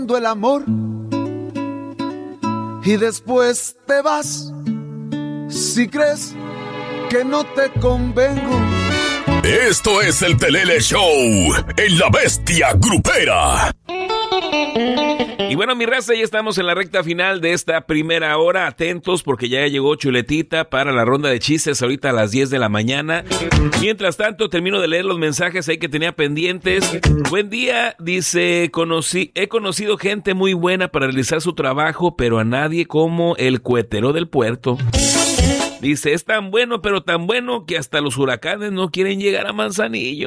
el amor y después te vas si crees que no te convengo. Esto es el Telele Show en La Bestia Grupera. Y bueno, mi raza, ya estamos en la recta final de esta primera hora. Atentos porque ya llegó Chuletita para la ronda de chistes ahorita a las 10 de la mañana. Mientras tanto, termino de leer los mensajes ahí que tenía pendientes. Buen día, dice, he conocido gente muy buena para realizar su trabajo, pero a nadie como el cuetero del puerto. Dice, es tan bueno, pero tan bueno que hasta los huracanes no quieren llegar a Manzanillo.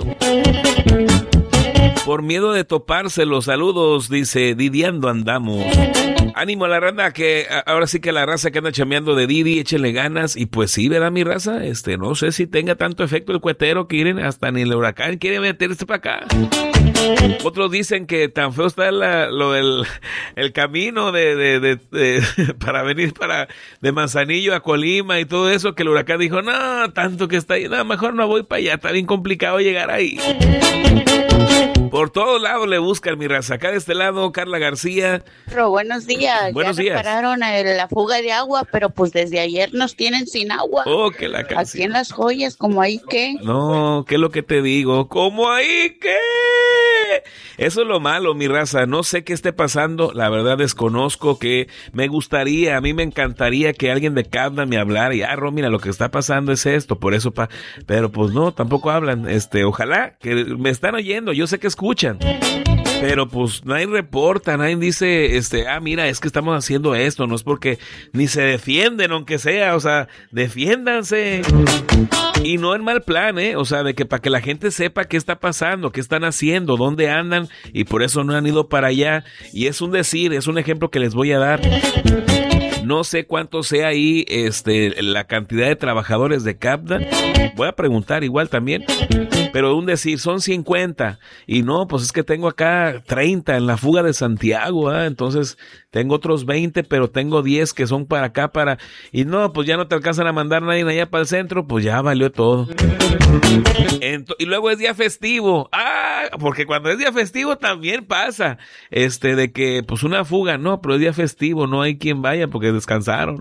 Por miedo de topárselos, saludos, dice, Didiando andamos. Ánimo a la raza, que ahora sí que la raza que anda chameando de Didi, échenle ganas. Y pues sí, ¿verdad, mi raza? No sé si tenga tanto efecto el cuetero que quieren, hasta ni el huracán quiere meterse para acá. Otros dicen que tan feo está el camino para venir de Manzanillo a Colima y todo eso, que el huracán dijo, no, tanto que está ahí, no, mejor no voy para allá, está bien complicado llegar ahí. Por todos lados le buscan, mi raza. Acá de este lado, Carla García. Pero buenos días. Buenos días. Repararon la fuga de agua, pero pues desde ayer nos tienen sin agua. Oh, que la canción. Aquí en Las Joyas, como ahí que. No, ¿qué es lo que te digo? ¿Cómo ahí qué? Eso es lo malo, mi raza. No sé qué esté pasando. La verdad desconozco, que me gustaría, a mí me encantaría que alguien de Cabna me hablara. Y, mira, lo que está pasando es esto, por eso, pero pues no, tampoco hablan. Ojalá que me están oyendo. Yo sé que escuchan. Pero pues nadie reporta, nadie dice, mira, es que estamos haciendo esto, no es porque ni se defienden, aunque sea, o sea, defiéndanse. Y no en mal plan, o sea, de que para que la gente sepa qué está pasando, qué están haciendo, dónde andan, y por eso no han ido para allá. Y es un decir, es un ejemplo que les voy a dar. No sé cuánto sea ahí la cantidad de trabajadores de Cabda. Voy a preguntar igual también. Pero un decir, son 50. Y no, pues es que tengo acá 30 en la fuga de Santiago. Entonces tengo otros 20, pero tengo 10 que son para acá, y no, pues ya no te alcanzan a mandar nadie allá para el centro. Pues ya valió todo. Y luego es día festivo. Porque cuando es día festivo también pasa. De que pues una fuga, no, pero es día festivo, no hay quien vaya porque descansaron.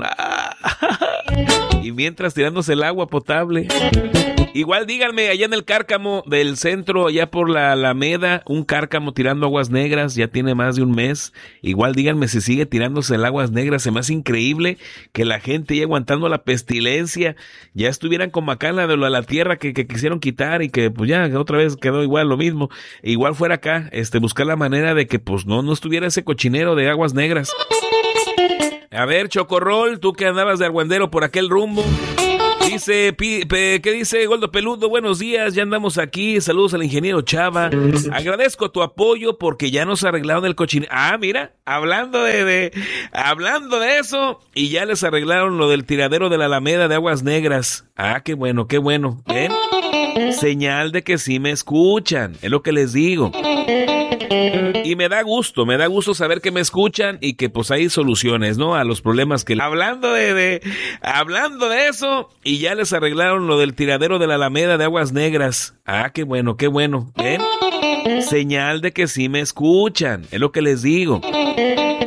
Y mientras tirándose el agua potable. Igual díganme, allá en el Cárcamo del centro, allá por la Alameda, un cárcamo tirando aguas negras, ya tiene más de un mes. Igual díganme si sigue tirándose el aguas negras. Se me hace increíble que la gente ya aguantando la pestilencia, ya estuvieran como acá en la tierra que quisieron quitar, y que pues ya otra vez quedó igual lo mismo. Igual fuera acá, buscar la manera de que pues no estuviera ese cochinero de aguas negras. A ver, Chocorrol, tú que andabas de argüendero por aquel rumbo. Dice, ¿qué dice Goldo Peludo? Buenos días, ya andamos aquí. Saludos al ingeniero Chava. Agradezco tu apoyo porque ya nos arreglaron el cochinero. Mira, hablando de eso, y ya les arreglaron lo del tiradero de la Alameda de aguas negras. Qué bueno, qué bueno. ¿Ven? Señal de que sí me escuchan, es lo que les digo. Y me da gusto saber que me escuchan y que pues hay soluciones, ¿no? A los problemas que... Hablando de eso, y ya les arreglaron lo del tiradero de la Alameda de aguas negras. Qué bueno, qué bueno. ¿Ven? Señal de que sí me escuchan, es lo que les digo.